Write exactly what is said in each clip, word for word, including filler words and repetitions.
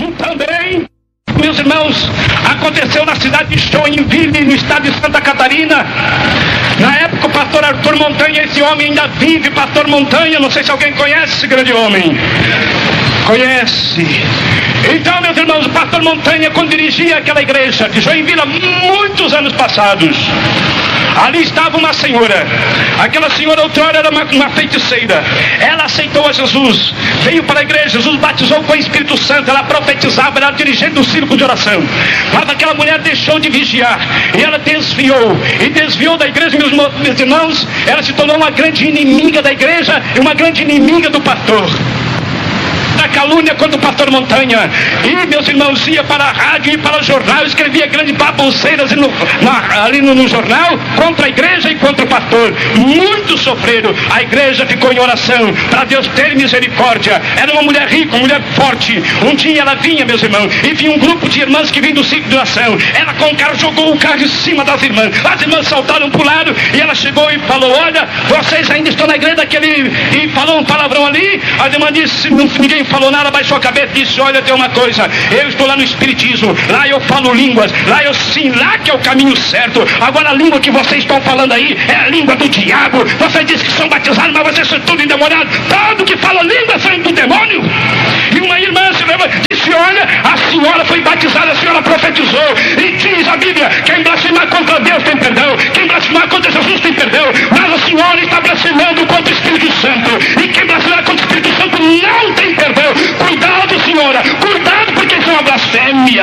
Também, meus irmãos, aconteceu na cidade de Joinville, no estado de Santa Catarina. Na época o pastor Arthur Montanha, esse homem ainda vive, pastor Montanha, não sei se alguém conhece esse grande homem. Conhece? Então, meus irmãos, o pastor Montanha, quando dirigia aquela igreja de Joinville há muitos anos passados, ali estava uma senhora. Aquela senhora outrora era uma, uma feiticeira. Ela aceitou a Jesus, veio para a igreja, Jesus batizou com o Espírito Santo, ela profetizava, ela era dirigente do círculo de oração. Mas aquela mulher deixou de vigiar e ela desviou, e desviou da igreja, meus, meus irmãos. Ela se tornou uma grande inimiga da igreja e uma grande inimiga do pastor. Da calúnia contra o pastor Montanha. E, meus irmãos, ia para a rádio e para o jornal, escrevia grandes baboseiras no, na, ali no, no jornal contra a igreja e contra o pastor. Muitos sofreram. A igreja ficou em oração para Deus ter misericórdia. Era uma mulher rica, uma mulher forte. Um dia ela vinha, meus irmãos, e vinha um grupo de irmãs que vinham do ciclo de oração. Ela com o carro jogou o carro em cima das irmãs. As irmãs saltaram para o lado e ela chegou e falou: olha, vocês ainda estão na igreja daquele... E falou um palavrão ali. A irmã disse, ninguém falou nada, baixou a cabeça e disse: olha, tem uma coisa, eu estou lá no Espiritismo, lá eu falo línguas, lá eu sim, lá que é o caminho certo. Agora a língua que vocês estão falando aí é a língua do diabo. Vocês dizem que são batizados, mas vocês são tudo endemoniados. Todo que fala língua sai do demônio. E uma irmã se lembra, disse: olha, a senhora foi batizada, a senhora profetizou, e diz a Bíblia: quem blasfemar contra Deus tem perdão, quem blasfemar contra Jesus tem perdão, mas a senhora está blasfemando contra o Espírito Santo, e quem blasfemar contra o Espírito Santo não tem perdão. Cuidado, senhora, cuidado, porque isso é uma blasfêmia.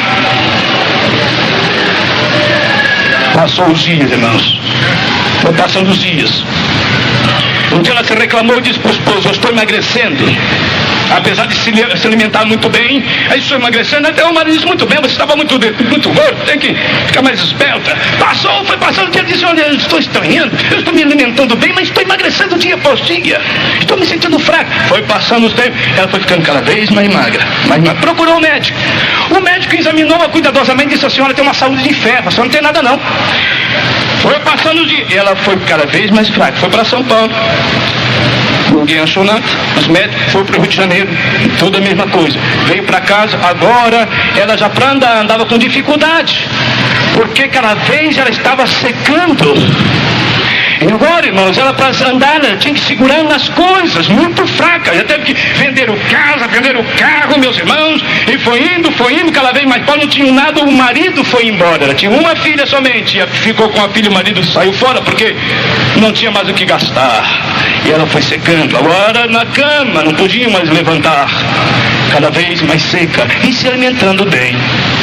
Passou os dias, irmãos. Foi passando os dias. Um dia ela se reclamou e disse para o esposo: eu estou emagrecendo. Apesar de se, se alimentar muito bem, aí estou emagrecendo. Até o marido disse: muito bem, você estava muito, muito gordo, tem que ficar mais esperta. Passou, foi passando o dia, disse: olha, eu estou estranhando, eu estou me alimentando bem, mas estou emagrecendo dia após dia, estou me sentindo fraco. Foi passando os tempos, ela foi ficando cada vez mais magra, mais magra. Procurou o médico. O médico examinou-a cuidadosamente e disse: a senhora tem uma saúde de ferro, a senhora não tem nada não. Foi passando os dias, ela foi cada vez mais fraca, foi para São Paulo. Ninguém achou nada. Os médicos foram para o Rio de Janeiro, tudo a mesma coisa. Veio para casa, agora ela já para andar, andava com dificuldade, porque cada vez ela estava secando. E agora, irmãos, ela para andar, ela tinha que segurar nas coisas, muito fraca. Já teve que vender o casa, vender o carro, meus irmãos, e foi indo, foi indo, cada vez mais pobre, não tinha nada, o marido foi embora. Ela tinha uma filha somente, ficou com a filha, o marido saiu fora, porque não tinha mais o que gastar. E ela foi secando, agora na cama, não podia mais levantar, cada vez mais seca, e se alimentando bem.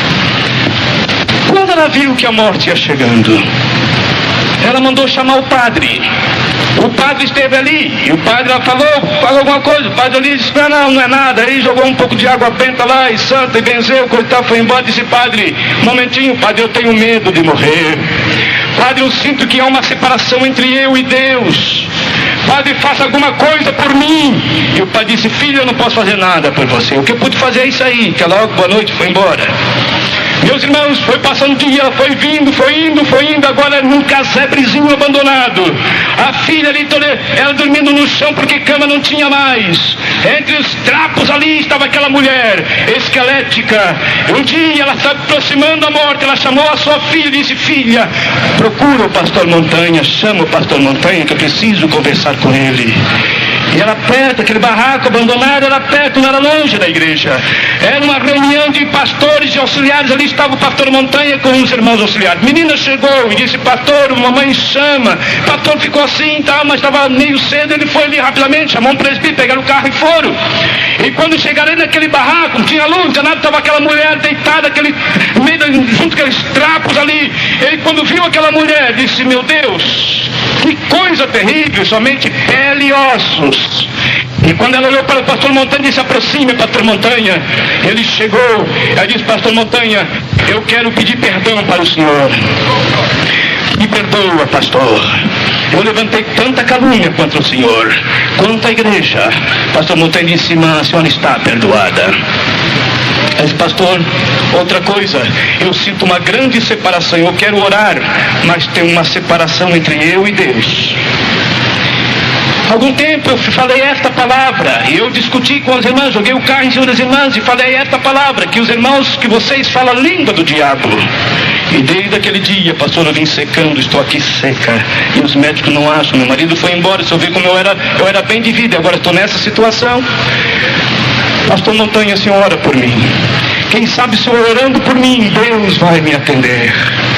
Quando ela viu que a morte ia chegando, ela mandou chamar o padre. O padre esteve ali, e o padre falou, falou alguma coisa. O padre ali disse: não, não, não é nada. Aí jogou um pouco de água benta lá, e santa, e benzeu, coitado, foi embora. Disse: padre, um momentinho, padre, eu tenho medo de morrer. Padre, eu sinto que há uma separação entre eu e Deus. Padre, faça alguma coisa por mim. E o padre disse: filho, eu não posso fazer nada por você. O que eu pude fazer é isso aí. Que logo, boa noite, foi embora. Meus irmãos, foi passando o dia, ela foi vindo, foi indo, foi indo, agora num casebrezinho abandonado. A filha ali, ela dormindo no chão porque cama não tinha mais. Entre os trapos ali estava aquela mulher esquelética. Um dia ela estava aproximando da morte, ela chamou a sua filha e disse: filha, procura o pastor Montanha, chama o pastor Montanha que eu preciso conversar com ele. E era perto, aquele barraco abandonado era perto, não era longe da igreja. Era uma reunião de pastores e auxiliares, ali estava o pastor Montanha com os irmãos auxiliares. Menina chegou e disse: pastor, mamãe chama. O pastor ficou assim, tá, mas estava meio cedo, ele foi ali rapidamente, chamou um presbítero, pegaram o carro e foram. E quando chegaram naquele barraco, não tinha luz, nada, estava aquela mulher deitada, aquele, meio, junto com aqueles trapos ali. Ele, quando viu aquela mulher, disse: meu Deus, que coisa terrível, somente pele e ossos. E quando ela olhou para o pastor Montanha, disse: aproxime, pastor Montanha. Ele chegou, ela disse: pastor Montanha, eu quero pedir perdão para o senhor. Me perdoa, pastor. Eu levantei tanta calúnia contra o senhor, quanto a igreja. Pastor Montanha disse: irmã, a senhora está perdoada. Ela disse: pastor, outra coisa, eu sinto uma grande separação, eu quero orar, mas tem uma separação entre eu e Deus. algum tempo eu falei esta palavra, e eu discuti com as irmãs, joguei o carro em cima das irmãs e falei esta palavra, que os irmãos, que vocês falam a língua do diabo. E desde aquele dia, pastor, eu vim secando, estou aqui seca, e os médicos não acham, meu marido foi embora, se eu ver como eu era, eu era bem de vida, agora estou nessa situação. Pastor Montanha, senhor, ora por mim. Quem sabe se eu orando por mim, Deus vai me atender.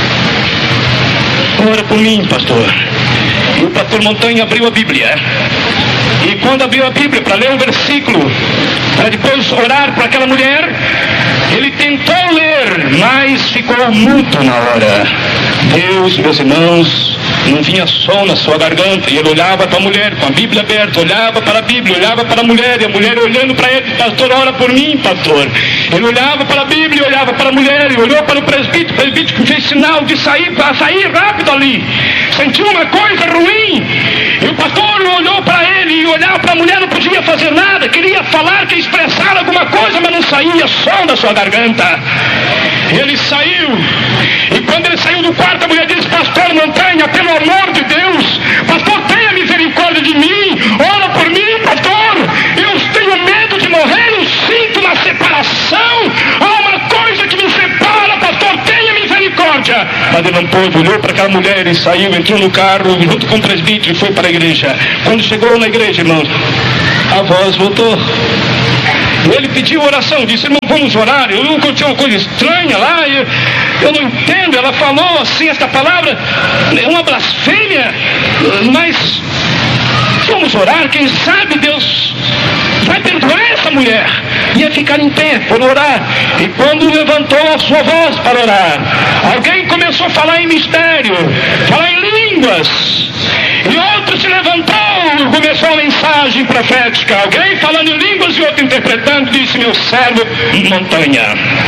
Ora por mim, pastor. E o pastor Montanha abriu a Bíblia. E quando abriu a Bíblia para ler um versículo, para depois orar para aquela mulher, ele tentou ler, mas ficou mudo na hora. Deus, meus irmãos, não vinha som na sua garganta, e ele olhava para a mulher com a Bíblia aberta, olhava para a Bíblia, olhava para a mulher, e a mulher olhando para ele, pastor, ora por mim, pastor. Ele olhava para a Bíblia, olhava para a mulher, e olhou para o presbítero, o presbítero fez sinal de sair, para sair rápido ali. Sentiu uma coisa ruim, e o pastor olhou para ele, e olhava para a mulher, não podia fazer nada, queria falar, queria expressar alguma coisa, mas não saía som da sua garganta. Ele saiu, e quando ele saiu do quarto, a mulher disse, pastor Montanha, pelo amor de Deus, pastor, tenha misericórdia de mim, ora por mim, pastor, eu tenho medo de morrer, eu sinto uma separação, há uma coisa que me separa, pastor, tenha misericórdia. Mas ele não pôde, olhou para aquela mulher e saiu, entrou no carro, junto com o presbítero, e foi para a igreja. Quando chegou na igreja, irmãos, a voz voltou. Ele pediu oração, disse, irmão, vamos orar. Eu não encontrei uma coisa estranha lá, eu, eu não entendo. Ela falou assim, esta palavra é uma blasfêmia, mas vamos orar, quem sabe Deus vai perdoar essa mulher. Ia ficar em pé por orar, e quando levantou a sua voz para orar, alguém começou a falar em mistério, falar em línguas, e outro se levantou, começou a mensagem profética, alguém falando em línguas e outro interpretando, disse, meu servo Montanha,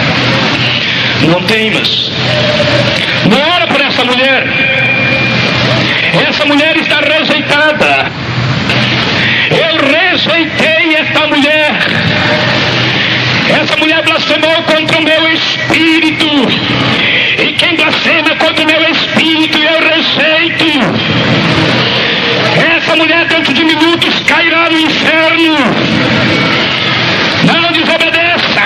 não temas, não ora por essa mulher, essa mulher está rejeitada, eu rejeitei esta mulher, essa mulher blasfemou contra o meu espírito, e quem blasfema contra o meu espírito eu rejeito. Essa mulher dentro de minutos cairá no inferno. Não desobedeça.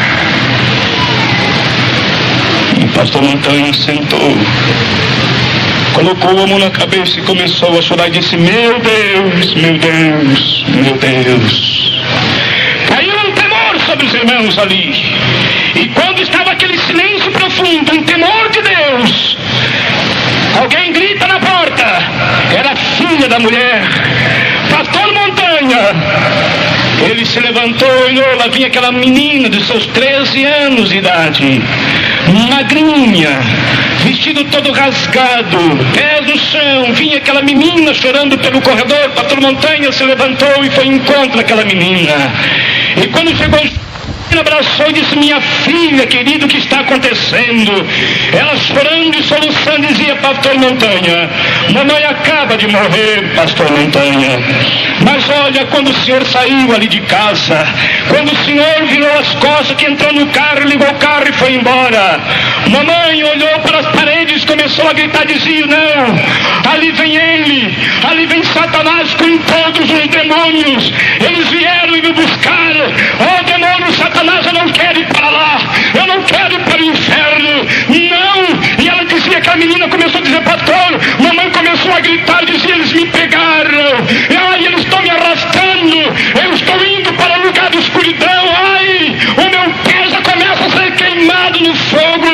E o pastor Montanha sentou, colocou a mão na cabeça e começou a chorar e disse, meu Deus, meu Deus, meu Deus. Caiu um temor sobre os irmãos ali. E quando estava aquele silêncio profundo, um temor de Deus, alguém grita na porta, era a filha da mulher, pastor Montanha. Ele se levantou e lá vinha aquela menina de seus treze anos de idade, magrinha, vestido todo rasgado, pés no chão, vinha aquela menina chorando pelo corredor. Pastor Montanha se levantou e foi em encontro daquela menina, e quando chegou, abraçou e disse, minha filha querida, o que está acontecendo? Ela chorando e soluçando dizia, pastor Montanha, mamãe acaba de morrer, pastor Montanha. Mas olha, quando o senhor saiu ali de casa, quando o senhor virou as costas, que entrou no carro, ligou o carro e foi embora, mamãe olhou para as paredes, começou a gritar, dizia, não, ali vem ele, ali vem Satanás com todos os demônios, eles vieram e me buscaram, oh demônio, Satanás, eu não quero ir para lá, eu não quero ir para o inferno, não. E ela dizia, que a menina começou a dizer, pastor, mamãe começou a gritar, dizia, eles me pegaram, ai, eles estão me arrastando, eu estou indo para o lugar da escuridão, ai, o meu pé já começa a ser queimado no fogo,